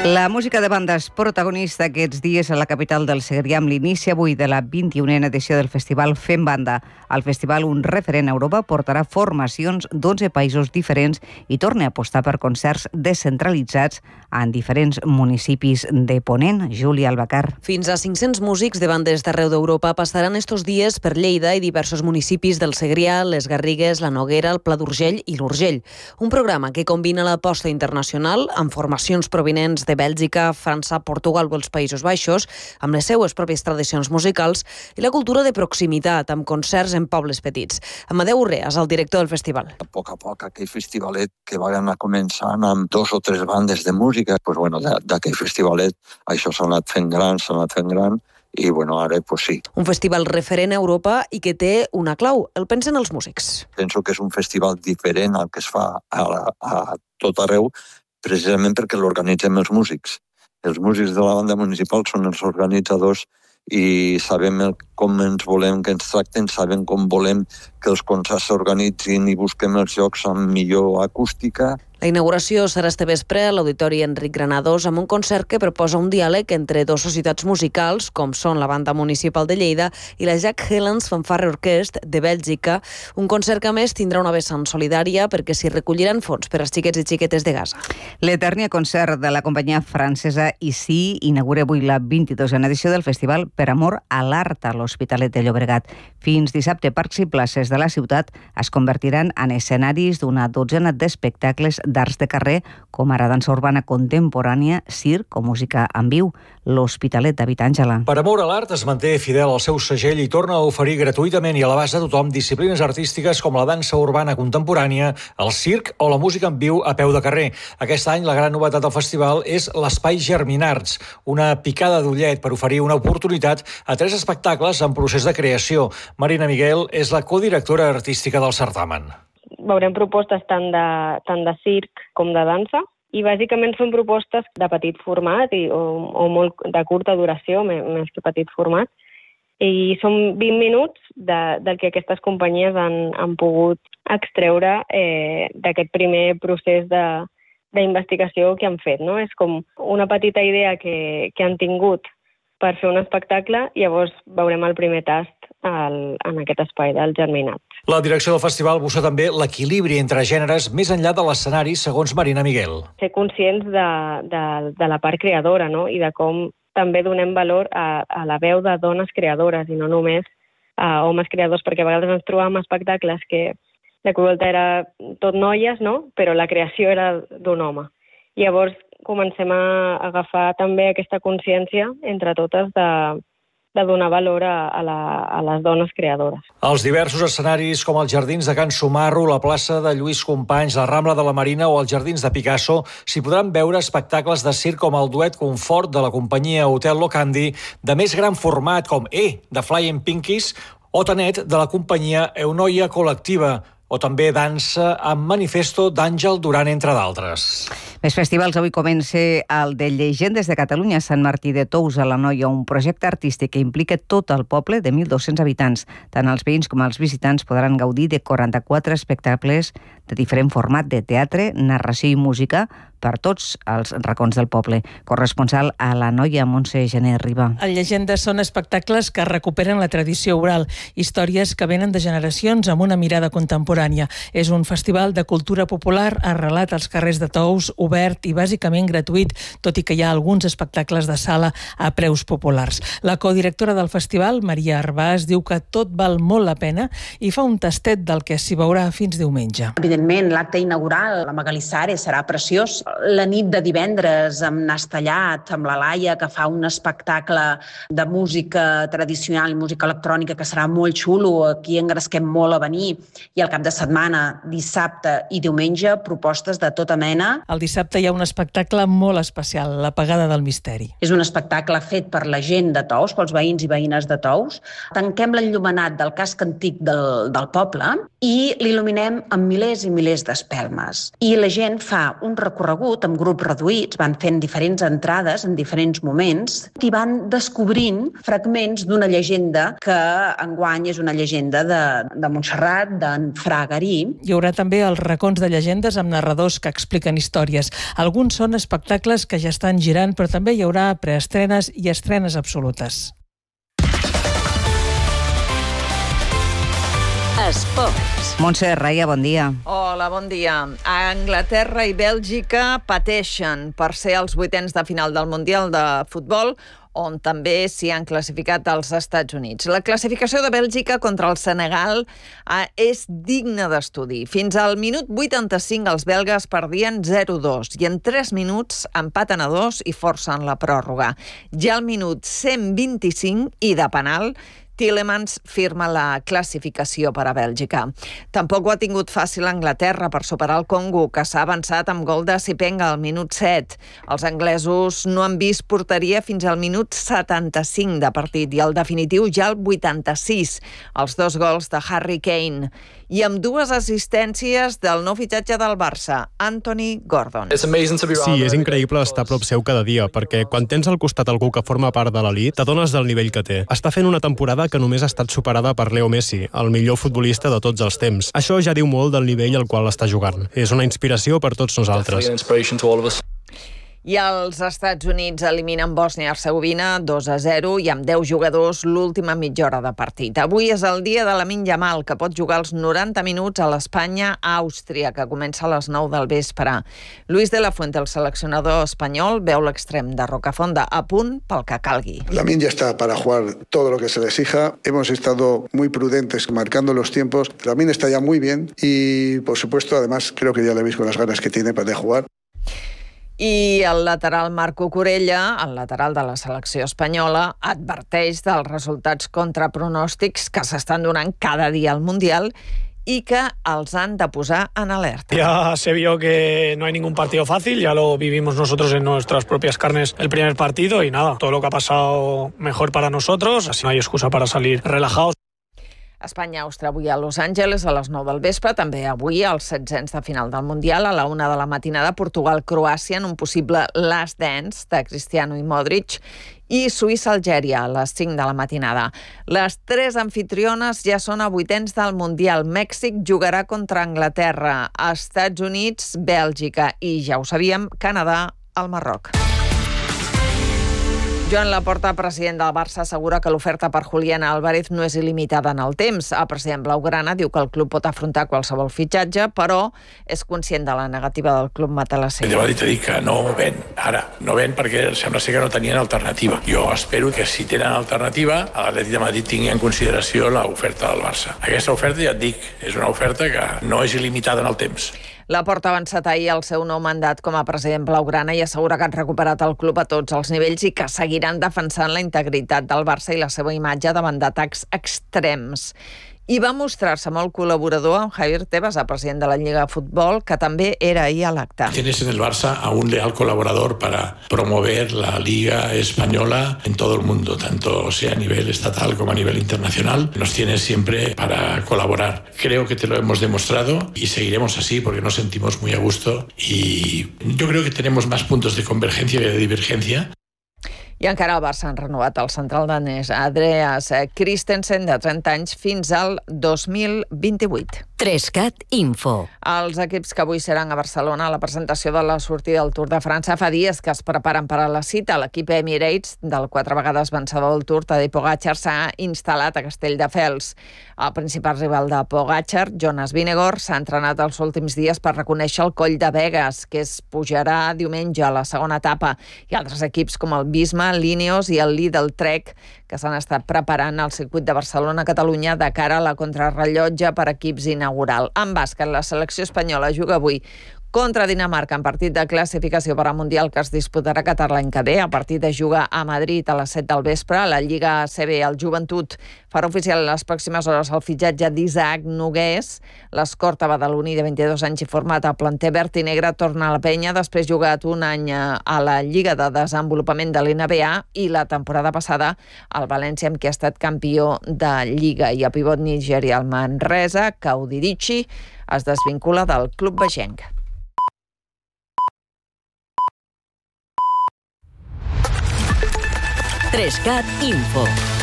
La música de banda és protagonista aquests dies a la capital del Segrià amb l'inici avui de la 21a edició del festival Fem Banda. El festival, un referent a Europa, portarà formacions d'11 països diferents i torna a apostar per concerts descentralitzats en diferents municipis de Ponent. Júlia Albacar. Fins a 500 músics de bandes d'arreu d'Europa passaran estos dies per Lleida i diversos municipis del Segrià, les Garrigues, la Noguera, el Pla d'Urgell i l'Urgell. Un programa que combina l'aposta internacional amb formacions provinents de Bèlgica, França, Portugal o els Països Baixos, amb les seues pròpies tradicions musicals i la cultura de proximitat, amb concerts en pobles petits. Amadeu Urreas, el director del festival. A poc aquell festivalet que va anar començant amb 2 o 3 bandes de música, d'aquell festivalet això s'ha anat fent gran, i ara sí. Un festival referent a Europa i que té una clau, el pensen els músics. Penso que és un festival diferent al que es fa a tot arreu, precisament perquè l'organitzem els músics. Els músics de la banda municipal són els organitzadors i sabem com ens volem que ens tracten, sabem com volem que els concerts s'organitzin i busquem els llocs amb millor acústica. La inauguració serà este vespre a l'Auditori Enric Granados amb un concert que proposa un diàleg entre 2 societats musicals, com són la Banda Municipal de Lleida i la Jack Helens Fanfare Orchestra de Bèlgica, un concert que a més tindrà una vessant solidària perquè s'hi recolliran fons per als xiquets i xiquetes de Gaza. L'Eternia concert de la companyia francesa ICI inaugura avui la 22a edició del festival Per amor a l'art a l'Hospitalet de Llobregat. Fins dissabte, parcs i places de la ciutat es convertiran en escenaris d'una dotzena d'espectacles d'arts de carrer, com ara dansa urbana contemporània, circ o música en viu. L'Hospitalet, David Àngela. Per amor a l'art es manté fidel al seu segell i torna a oferir gratuïtament i a l'abast de tothom disciplines artístiques com la dansa urbana contemporània, el circ o la música en viu a peu de carrer. Aquest any la gran novetat del festival és l'Espai Germinarts, una picada d'ullet per oferir una oportunitat a 3 espectacles en procés de creació. Marina Miguel és la codirectora artística del certamen. Veurem propostes tant de circ com de dansa i bàsicament són propostes de petit format o molt de curta duració, més que petit format, i són 20 minuts del que aquestes companyies han pogut extreure d'aquest primer procés d'investigació que han fet. No? És com una petita idea que han tingut per fer un espectacle i llavors veurem el primer tast en aquest espai del Germinat. La direcció del festival busca també l'equilibri entre gèneres més enllà de l'escenari, segons Marina Miguel. Ser conscients de la part creadora, no? I de com també donem valor a la veu de dones creadores i no només a homes creadors, perquè a vegades ens trobàvem espectacles que la Cruelta era tot noies, no? Però la creació era d'un home. I llavors comencem a agafar també aquesta consciència entre totes de donar valor a les dones creadores. Els diversos escenaris com els Jardins de Can Sumarro, la plaça de Lluís Companys, la Rambla de la Marina o els Jardins de Picasso s'hi podran veure espectacles de circ com el duet Confort de la companyia Hotel Locandi, de més gran format com de Flying Pinkies o Tanet de la companyia Eunoia Col·lectiva, o també dansa amb Manifesto d'Àngel Duran, entre d'altres. Més festivals. Avui comença el de Llegendes de Catalunya, Sant Martí de Tous, a l'Anoia, un projecte artístic que implica tot el poble de 1.200 habitants. Tant els veïns com els visitants podran gaudir de 44 espectacles de diferent format de teatre, narració i música per tots els racons del poble. Corresponsal a l'Anoia, Montse Gené Riba. El Llegendes són espectacles que recuperen la tradició oral, històries que venen de generacions amb una mirada contemporània. És un festival de cultura popular arrelat als carrers de Tous, obert i bàsicament gratuït, tot i que hi ha alguns espectacles de sala a preus populars. La codirectora del festival, Maria Arbàs, diu que tot val molt la pena i fa un tastet del que s'hi veurà fins diumenge. Evidentment, l'acte inaugural, la Magalissare, serà preciós. La nit de divendres amb Nas Tallat, amb la Laia, que fa un espectacle de música tradicional i música electrònica que serà molt xulo, aquí engresquem molt a venir, i el cap de setmana, dissabte i diumenge, propostes de tota mena. El dissabte hi ha un espectacle molt especial, l'Apagada del Misteri. És un espectacle fet per la gent de Tous, pels veïns i veïnes de Tous. Tanquem l'enllumenat del casc antic del poble i l'il·luminem amb milers i milers d'espelmes. I la gent fa un recorregut desaparegut en grups reduïts, van fent diferents entrades en diferents moments i van descobrint fragments d'una llegenda que enguany és una llegenda de Montserrat, d'en Fra Garí. Hi haurà també els racons de llegendes amb narradors que expliquen històries. Alguns són espectacles que ja estan girant, però també hi haurà preestrenes i estrenes absolutes. Esports. Montse Raia, bon dia. Hola, bon dia. Anglaterra i Bèlgica pateixen per ser els vuitens de final del Mundial de Futbol, on també s'hi han classificat els Estats Units. La classificació de Bèlgica contra el Senegal és digna d'estudi. Fins al minut 85 els belgues perdien 0-2 i en 3 minuts empaten a 2 i forcen la pròrroga. Ja al minut 125 i de penal, Tielemans firma la classificació per a Bèlgica. Tampoc ho ha tingut fàcil Anglaterra per superar el Congo, que s'ha avançat amb gol de Sipenga al minut 7. Els anglesos no han vist porteria fins al minut 75 de partit i el definitiu ja al 86, els 2 gols de Harry Kane. I amb 2 assistències del nou fitxatge del Barça, Anthony Gordon. Sí, és increïble estar a prop seu cada dia, perquè quan tens al costat algú que forma part de l'elit, t'adones del nivell que té. Està fent una temporada que només ha estat superada per Leo Messi, el millor futbolista de tots els temps. Això ja diu molt del nivell al qual està jugant. És una inspiració per tots nosaltres. I els Estats Units eliminen Bòsnia-Hercegovina 2-0 i amb 10 jugadors l'última mitja hora de partit. Avui és el dia de Lamine Yamal, que pot jugar els 90 minuts a l'Espanya-Àustria, que comença a les 9 del vespre. Luis de la Fuente, el seleccionador espanyol, veu l'extrem de Rocafonda a punt pel que calgui. Lamine ya está para jugar todo lo que se le exija. Hemos estado muy prudentes marcando los tiempos. Lamine está ya muy bien y, por supuesto, además, creo que ya le veis con las ganas que tiene para jugar. I el lateral Marco Corella, el lateral de la selecció espanyola, adverteix dels resultats contra pronòstics que s'estan donant cada dia al Mundial y que els han de posar en alerta. Ya se vio que no hay ningún partido fácil, ya lo vivimos nosotros en nuestras propias carnes el primer partido y nada, todo lo que ha pasado mejor para nosotros, así no hay excusa para salir relajados. Espanya-Àustria avui a Los Angeles a les 9 del vespre, també avui als 16 de final del Mundial a la 1 de la matinada, Portugal-Croàcia en un possible last dance de Cristiano i Modric, i Suïssa-Algèria a les 5 de la matinada. Les 3 anfitriones ja són a vuitens del Mundial. Mèxic jugarà contra Anglaterra, Estats Units, Bèlgica i, ja ho sabíem, Canadà al Marroc. Joan Laporta, president del Barça, assegura que l'oferta per Julián Álvarez no és il·limitada en el temps. El president blaugrana diu que el club pot afrontar qualsevol fitxatge, però és conscient de la negativa del club matalasser. El Madrid ha dit que no ven, ara. No ven perquè sembla ser que no tenien alternativa. Jo espero que si tenen alternativa, l'Atlètic de Madrid tingui en consideració l'oferta del Barça. Aquesta oferta, ja et dic, és una oferta que no és il·limitada en el temps. Laporta ha avançat ahir el seu nou mandat com a president blaugrana i assegura que han recuperat el club a tots els nivells i que seguiran defensant la integritat del Barça i la seva imatge davant d'atacs extrems. I va mostrar-se molt col·laborador amb Javier Tebas, el president de la Lliga de Futbol, que també era ahir a l'acte. Tienes en el Barça a un leal colaborador para promover la Liga Española en todo el mundo, tanto sea a nivel estatal como a nivel internacional. Nos tienes siempre para colaborar. Creo que te lo hemos demostrado y seguiremos así porque nos sentimos muy a gusto y yo creo que tenemos más puntos de convergencia que de divergencia. I encara el Barça han renovat el central danès Andreas Christensen, de 30 anys, fins al 2028. 3CAT Info. Els equips que avui seran a Barcelona a la presentació de la sortida del Tour de França fa dies que es preparen per a la cita. L'equip Emirates, del 4 vegades vencedor del Tour, Tadej Pogačar, s'ha instal·lat a Castelldefels. El principal rival de Pogačar, Jonas Vingegaard, s'ha entrenat els últims dies per reconèixer el Coll de Begues, que es pujarà diumenge a la segona etapa, i altres equips com el Visma, l'Ineos i el Lidl Trek, que s'han estat preparant al circuit de Barcelona-Catalunya de cara a la contrarrellotge per equips inaugural. En bàsquet, la selecció espanyola juga avui contra Dinamarca en partit de classificació per al Mundial que es disputarà a Qatar l'any que ve. El partit es juga a Madrid a les 7 del vespre. La Lliga ACB, el Joventut, farà oficial en les pròximes hores el fitxatge d'Isaac Nogués. L'escorta badaloní de 22 anys i format al planter verd i negre torna a la penya després jugat un any a la Lliga de Desenvolupament de l'NBA i la temporada passada al València, amb qui ha estat campió de Lliga. I el pivot nigerià al Manresa, Kaudidichi, es desvincula del club vegenc. 3CAT Info.